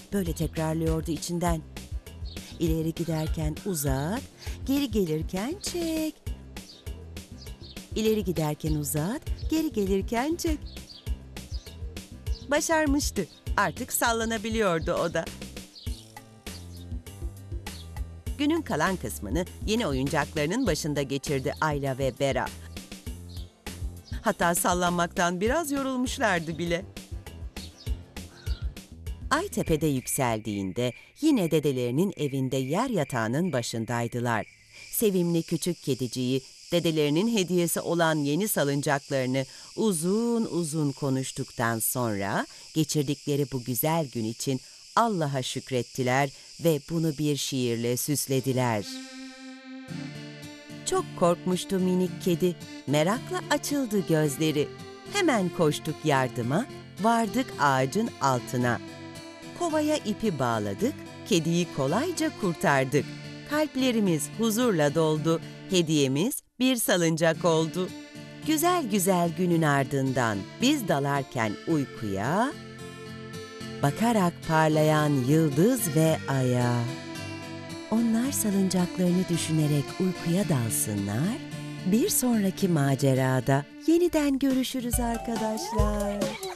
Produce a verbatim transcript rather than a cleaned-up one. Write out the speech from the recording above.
Böyle tekrarlıyordu içinden. İleri giderken uzat, geri gelirken çek. İleri giderken uzat, geri gelirken çek. Başarmıştı. Artık sallanabiliyordu o da. Günün kalan kısmını yeni oyuncaklarının başında geçirdi Ayla ve Bera. Hatta sallanmaktan biraz yorulmuşlardı bile. Ay tepede yükseldiğinde yine dedelerinin evinde yer yatağının başındaydılar. Sevimli küçük kediciyi, dedelerinin hediyesi olan yeni salıncaklarını uzun uzun konuştuktan sonra geçirdikleri bu güzel gün için Allah'a şükrettiler ve bunu bir şiirle süslediler. Çok korkmuştu minik kedi, merakla açıldı gözleri. Hemen koştuk yardıma, vardık ağacın altına. Kovaya ipi bağladık, kediyi kolayca kurtardık. Kalplerimiz huzurla doldu, hediyemiz bir salıncak oldu. Güzel güzel günün ardından biz dalarken uykuya, bakarak parlayan yıldız ve aya. Onlar salıncaklarını düşünerek uykuya dalsınlar. Bir sonraki macerada yeniden görüşürüz arkadaşlar.